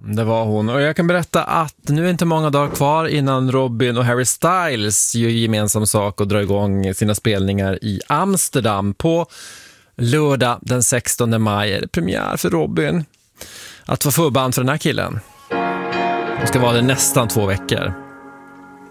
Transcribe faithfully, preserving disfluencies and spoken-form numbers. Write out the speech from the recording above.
Det var hon. Och jag kan berätta att nu är inte många dagar kvar innan Robin och Harry Styles gör gemensam sak och drar igång sina spelningar i Amsterdam. På lördag den sextonde maj är det premiär för Robin att vara förband för den här killen. Det ska vara det nästan två veckor.